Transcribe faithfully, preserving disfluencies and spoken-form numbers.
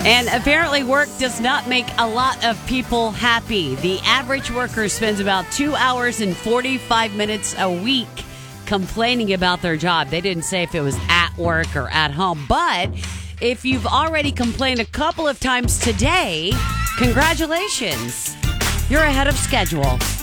And apparently work does not make a lot of people happy. The average worker spends about two hours and forty-five minutes a week complaining about their job. They didn't say if it was at work or at home. But if you've already complained a couple of times today, congratulations. You're ahead of schedule.